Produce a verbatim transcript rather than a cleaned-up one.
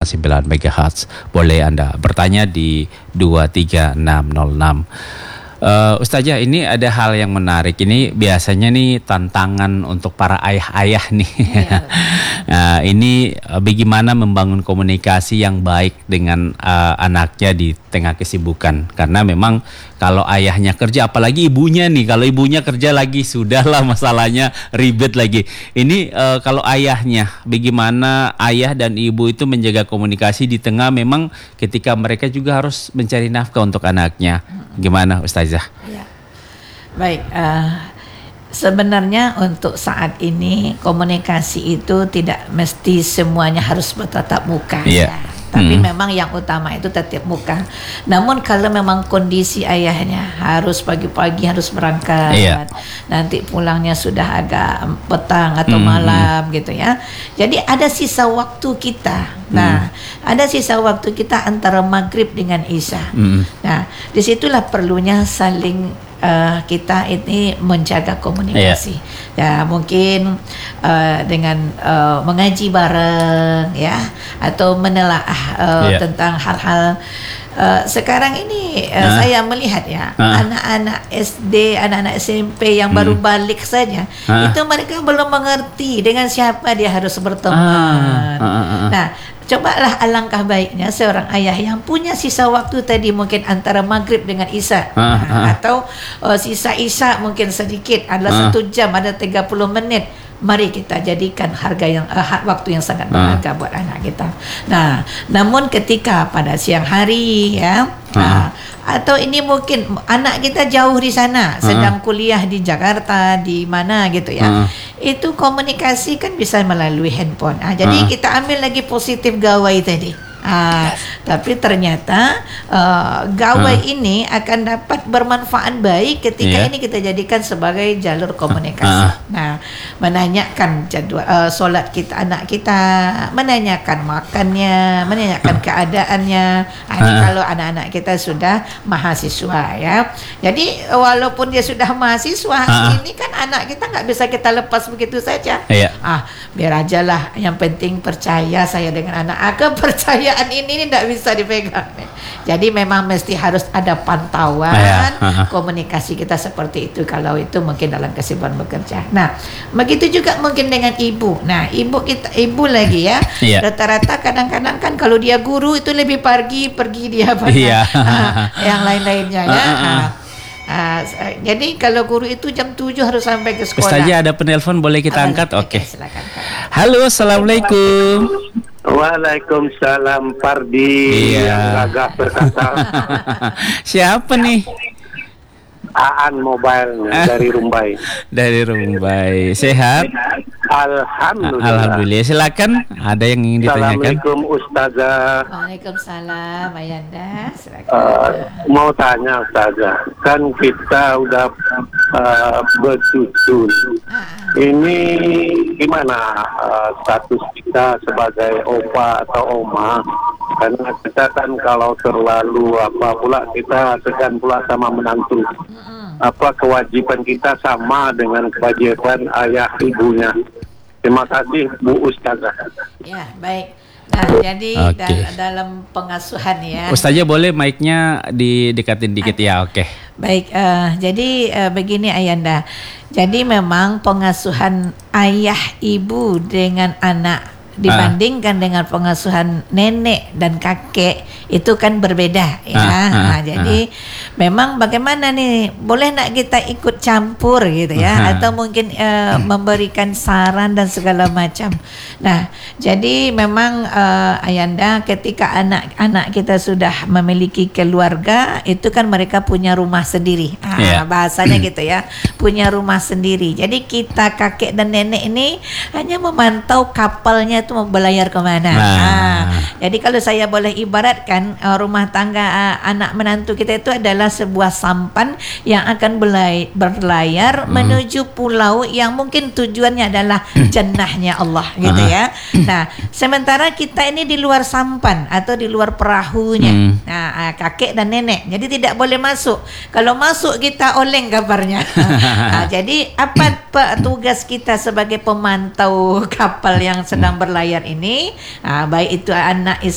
sembilan megahertz. Boleh Anda bertanya di dua tiga enam nol enam. Uh, Ustazah, ini ada hal yang menarik. Ini biasanya nih tantangan untuk para ayah-ayah nih. Iya. Nah, ini uh, bagaimana membangun komunikasi yang baik dengan uh, anaknya di tengah kesibukan. Karena memang kalau ayahnya kerja, apalagi ibunya nih. Kalau ibunya kerja lagi, sudahlah masalahnya ribet lagi. Ini uh, kalau ayahnya, bagaimana ayah dan ibu itu menjaga komunikasi di tengah memang ketika mereka juga harus mencari nafkah untuk anaknya. Gimana Ustazah? Ya. Baik, uh, sebenarnya untuk saat ini komunikasi itu tidak mesti semuanya harus bertatap muka. Yeah. Ya. Tapi hmm. memang yang utama itu tatap muka. Namun kalau memang kondisi ayahnya harus pagi-pagi harus berangkat, yeah. nanti pulangnya sudah agak petang atau hmm. malam gitu ya. Jadi ada sisa waktu kita. Nah, hmm. ada sisa waktu kita antara maghrib dengan isya. Hmm. Nah, disitulah perlunya saling Uh, kita ini menjaga komunikasi. Yeah. Ya, mungkin uh, dengan uh, mengaji bareng, ya, atau menelaah uh, yeah. tentang hal-hal. Uh, sekarang ini uh, uh. saya melihat ya uh. anak-anak S D, anak-anak S M P yang hmm. baru balik saja, uh. itu mereka belum mengerti dengan siapa dia harus berteman. Uh. Uh, uh, uh. Nah, cobalah alangkah baiknya seorang ayah yang punya sisa waktu tadi mungkin antara maghrib dengan isya, uh, uh. atau uh, sisa isya mungkin sedikit, adalah uh. satu jam, ada tiga puluh menit. Mari kita jadikan harga yang uh, waktu yang sangat berharga uh. buat anak kita. Nah, namun ketika pada siang hari ya, uh. uh, atau ini mungkin anak kita jauh di sana, uh. sedang kuliah di Jakarta, di mana gitu ya. Uh. Itu komunikasi kan bisa melalui handphone. Ah, jadi uh. kita ambil lagi positif gawai tadi. Ah, tapi ternyata uh, gawai uh. ini akan dapat bermanfaat baik ketika yeah. ini kita jadikan sebagai jalur komunikasi. Uh. Nah, menanyakan jadwal uh, solat kita anak kita, menanyakan makannya, menanyakan keadaannya. Ah, ini uh. kalau anak-anak kita sudah mahasiswa ya. Jadi walaupun dia sudah mahasiswa, uh. ini kan anak kita nggak bisa kita lepas begitu saja. Yeah. Ah, biar aja lah. Yang penting percaya saya dengan anak. Aku percaya ini ini tidak bisa dipegang. Jadi memang mesti harus ada pantauan ya, komunikasi kita seperti itu kalau itu mungkin dalam kesibukan bekerja. Nah, begitu juga mungkin dengan ibu. Nah, ibu kita ibu lagi ya. Ya. Rata-rata kadang-kadang kan kalau dia guru itu lebih pagi pergi dia pada ya. uh, yang lain-lainnya ya. Uh, uh, uh. Uh, jadi kalau guru itu jam tujuh harus sampai ke sekolah. Ustazah, ada penelpon, boleh kita uh, angkat? Oke. Okay. Silakan. Halo, assalamualaikum. Waalaikumsalam, Pardi. Iya. Yang gagah berkata. Siapa nih? Aan Mobile dari Rumbai. Dari Rumbai. Sehat? Alhamdulillah. Alhamdulillah. Silakan. Ada yang ingin ditanyakan? Assalamualaikum Ustazah. Waalaikumsalam, Ayanda. Silakan. Uh, mau tanya Ustazah, kan kita udah uh, bersusun. Ah. Ini gimana uh, status kita sebagai opa atau oma? Karena kita kan kalau terlalu apa pula kita segan pula sama menantu. Apa kewajiban kita sama dengan kewajiban ayah ibunya. Terima kasih Bu Ustazah. Ya, baik. Nah, jadi okay. da- dalam pengasuhan ya. Ustazah boleh mic-nya didekatin dikit ya, oke. Okay. Baik, uh, jadi uh, begini Ayanda. Jadi memang pengasuhan ayah ibu dengan anak dibandingkan ah. dengan pengasuhan nenek dan kakek itu kan berbeda ya. Ah, ah, nah, jadi ah. memang bagaimana nih, boleh nak kita ikut campur gitu ya, ah. atau mungkin uh, memberikan saran dan segala macam. Nah, jadi memang uh, Ayanda, ketika anak-anak kita sudah memiliki keluarga, itu kan mereka punya rumah sendiri. Ah, yeah. Bahasanya gitu ya, punya rumah sendiri. Jadi kita kakek dan nenek ini hanya memantau kapalnya itu mau berlayar kemana. Nah. Nah, jadi kalau saya boleh ibaratkan, uh, rumah tangga uh, anak menantu kita itu adalah sebuah sampan yang akan berlay- berlayar hmm. menuju pulau yang mungkin tujuannya adalah jannahnya Allah gitu ya. Nah, sementara kita ini di luar sampan atau di luar perahunya. Hmm. Nah, uh, kakek dan nenek. Jadi tidak boleh masuk. Kalau masuk kita oleng kabarnya. Nah, jadi apa tugas kita sebagai pemantau kapal yang sedang berlayar ini, ah, baik itu anak